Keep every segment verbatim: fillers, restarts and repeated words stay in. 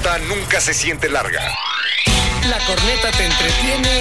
corneta nunca se siente larga. La corneta te entretiene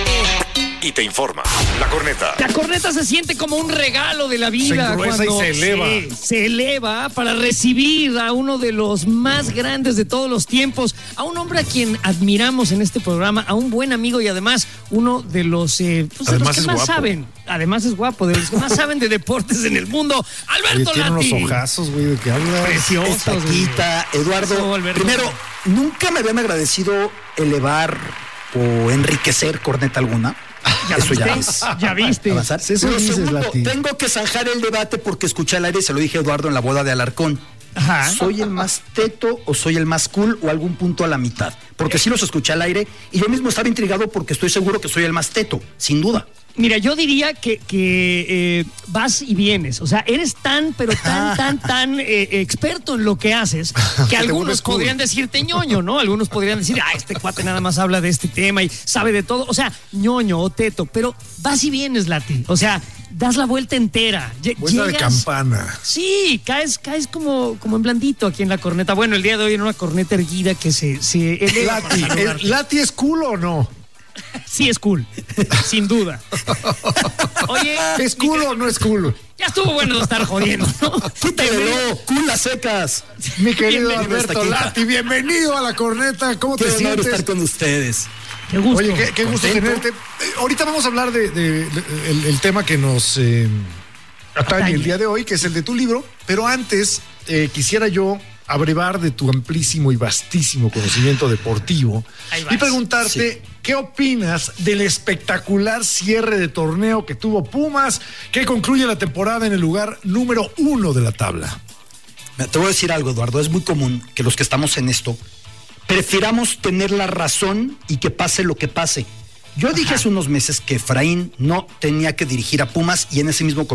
Y te informa. La corneta. La corneta se siente como un regalo de la vida. Se engruesa cuando y se eleva. Se, se eleva para recibir a uno de los más grandes de todos los tiempos, a un hombre a quien admiramos en este programa, a un buen amigo y además uno de los, eh, pues, de los que es más guapo. saben. Además es guapo, de los que más saben de deportes en el mundo. Alberto Oye, tiene Lati. unos ojazos, güey, ¿de qué hablas? Preciosos. Estaquita, Eduardo. Eso, Alberto. Primero, nunca me habían agradecido elevar o enriquecer corneta alguna. ¿Ya Eso viste? ya es. Ya viste. Avanzar. Sí, eso Pero dices, segundo, Lati. tengo que zanjar el debate porque escuché al aire, se lo dije a Eduardo en la boda de Alarcón. Ajá. ¿Soy el más teto o soy el más cool o algún punto a la mitad? Porque sí los escuché al aire y yo mismo estaba intrigado porque estoy seguro que soy el más teto, sin duda. Mira, yo diría que, que eh, vas y vienes. O sea, eres tan, pero tan, tan, tan eh, experto en lo que haces que algunos vuelves cool. podrían decirte ñoño, ¿no? Algunos podrían decir, ah, este cuate nada más habla de este tema y sabe de todo. O sea, ñoño o teto, pero vas y vienes, Lati. O sea, das la vuelta entera. Lle- Vuelta de llegas- campana. Sí, caes, caes como, como en blandito aquí en la corneta. Bueno, el día de hoy en una corneta erguida que se, se eleva para Lati, saludarte. ¿el ¿Lati es cool o no? Sí es cool, sin duda. Oye, ¿Es mi cool o no es cool? ya estuvo bueno de estar jodiendo, ¿no? ¡Quítalo! ¡Culas secas! Mi querido Bienvenido, Alberto Estaquita. Lati, bienvenido a la corneta. ¿Cómo Qué te honor sientes? estar con ustedes. Qué gusto. Oye, qué, qué gusto ¿Contento? tenerte. Eh, ahorita vamos a hablar de, de- de- el, el tema que nos eh, atañe Atañe. el día de hoy, que es el de tu libro. Pero antes, eh, quisiera yo abrevar de tu amplísimo y vastísimo conocimiento deportivo Ahí vas. y preguntarte qué opinas del espectacular cierre de torneo que tuvo Pumas, que concluye la temporada en el lugar número uno de la tabla. Mira, te voy a decir algo, Eduardo. Es muy común que los que estamos en esto prefiramos tener la razón y que pase lo que pase. Yo dije hace unos meses que Efraín no tenía que dirigir a Pumas y en ese mismo